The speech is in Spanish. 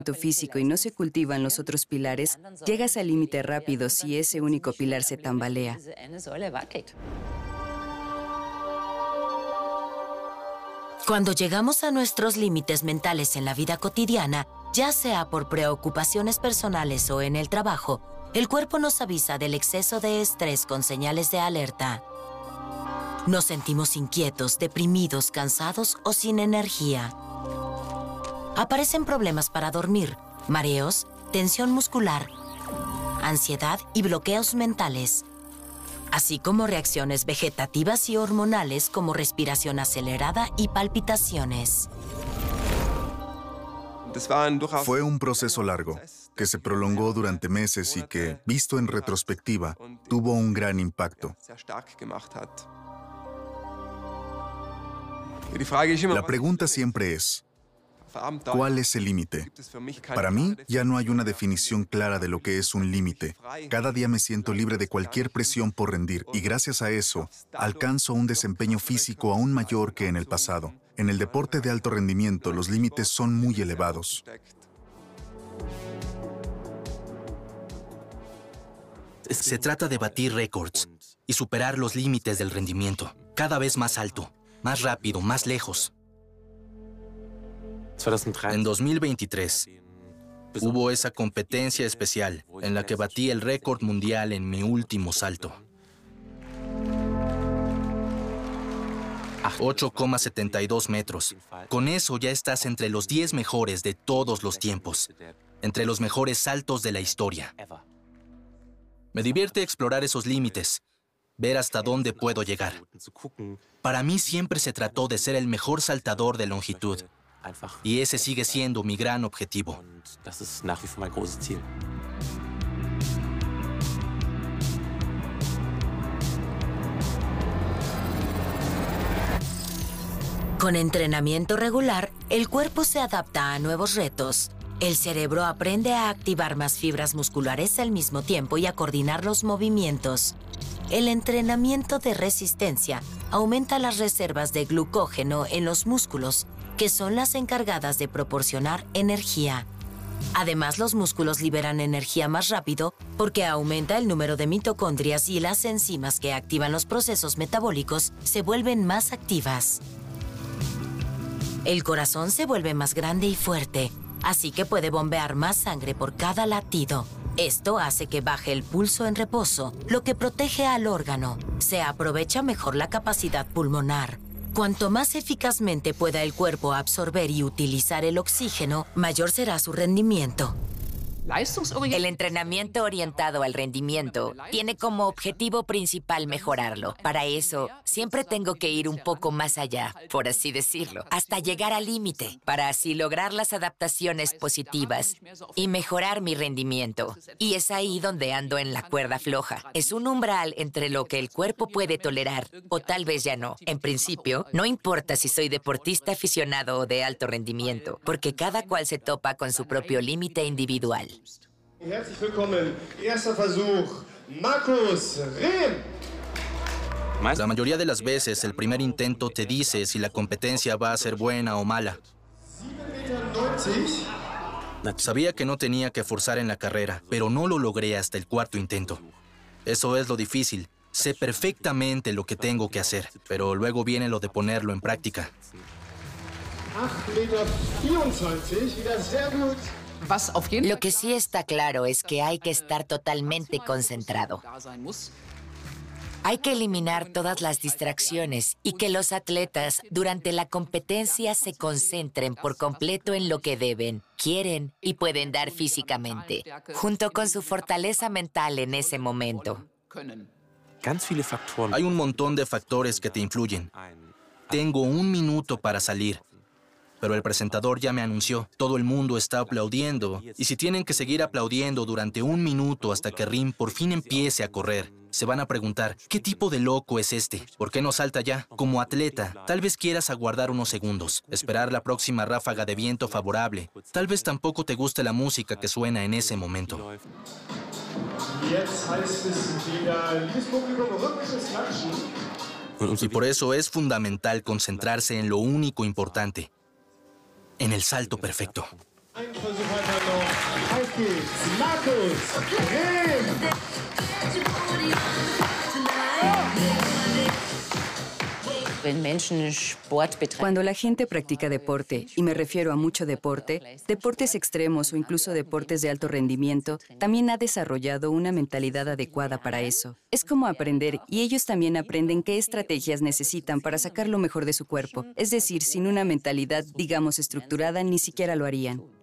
físico y no se cultivan los otros pilares, llegas al límite rápido si ese único pilar se tambalea. Cuando llegamos a nuestros límites mentales en la vida cotidiana, ya sea por preocupaciones personales o en el trabajo, el cuerpo nos avisa del exceso de estrés con señales de alerta. Nos sentimos inquietos, deprimidos, cansados o sin energía. Aparecen problemas para dormir, mareos, tensión muscular, ansiedad y bloqueos mentales, así como reacciones vegetativas y hormonales como respiración acelerada y palpitaciones. Fue un proceso largo, que se prolongó durante meses y que, visto en retrospectiva, tuvo un gran impacto. La pregunta siempre es, ¿cuál es el límite? Para mí, ya no hay una definición clara de lo que es un límite. Cada día me siento libre de cualquier presión por rendir y gracias a eso, alcanzo un desempeño físico aún mayor que en el pasado. En el deporte de alto rendimiento, los límites son muy elevados. Se trata de batir récords y superar los límites del rendimiento, cada vez más alto, más rápido, más lejos. En 2023, hubo esa competencia especial en la que batí el récord mundial en mi último salto. 8,72 metros. Con eso ya estás entre los 10 mejores de todos los tiempos, entre los mejores saltos de la historia. Me divierte explorar esos límites, ver hasta dónde puedo llegar. Para mí siempre se trató de ser el mejor saltador de longitud, y ese sigue siendo mi gran objetivo. Con entrenamiento regular, el cuerpo se adapta a nuevos retos. El cerebro aprende a activar más fibras musculares al mismo tiempo y a coordinar los movimientos. El entrenamiento de resistencia aumenta las reservas de glucógeno en los músculos, que son las encargadas de proporcionar energía. Además, los músculos liberan energía más rápido porque aumenta el número de mitocondrias y las enzimas que activan los procesos metabólicos se vuelven más activas. El corazón se vuelve más grande y fuerte, así que puede bombear más sangre por cada latido. Esto hace que baje el pulso en reposo, lo que protege al órgano. Se aprovecha mejor la capacidad pulmonar. Cuanto más eficazmente pueda el cuerpo absorber y utilizar el oxígeno, mayor será su rendimiento. El entrenamiento orientado al rendimiento tiene como objetivo principal mejorarlo. Para eso, siempre tengo que ir un poco más allá, por así decirlo, hasta llegar al límite, para así lograr las adaptaciones positivas y mejorar mi rendimiento. Y es ahí donde ando en la cuerda floja. Es un umbral entre lo que el cuerpo puede tolerar, o tal vez ya no. En principio, no importa si soy deportista aficionado o de alto rendimiento, porque cada cual se topa con su propio límite individual. Herzlich willkommen. Erster Versuch, Markus Rehm. La mayoría de las veces, el primer intento te dice si la competencia va a ser buena o mala. 7,90 m. Sabía que no tenía que forzar en la carrera, pero no lo logré hasta el cuarto intento. Eso es lo difícil. Sé perfectamente lo que tengo que hacer, pero luego viene lo de ponerlo en práctica. 8,24 m, wieder sehr gut. Lo que sí está claro es que hay que estar totalmente concentrado. Hay que eliminar todas las distracciones y que los atletas durante la competencia se concentren por completo en lo que deben, quieren y pueden dar físicamente, junto con su fortaleza mental en ese momento. Hay un montón de factores que te influyen. Tengo 1 minuto para salir. Pero el presentador ya me anunció, todo el mundo está aplaudiendo, y si tienen que seguir aplaudiendo durante 1 minuto hasta que Rehm por fin empiece a correr, se van a preguntar, ¿qué tipo de loco es este? ¿Por qué no salta ya? Como atleta, tal vez quieras aguardar unos segundos, esperar la próxima ráfaga de viento favorable. Tal vez tampoco te guste la música que suena en ese momento. Y por eso es fundamental concentrarse en lo único importante, en el salto perfecto. Ein Versuch weiter noch. Auf geht's. Markus Rehm. Cuando la gente practica deporte, y me refiero a mucho deporte, deportes extremos o incluso deportes de alto rendimiento, también ha desarrollado una mentalidad adecuada para eso. Es como aprender, y ellos también aprenden qué estrategias necesitan para sacar lo mejor de su cuerpo. Es decir, sin una mentalidad, digamos, estructurada, ni siquiera lo harían.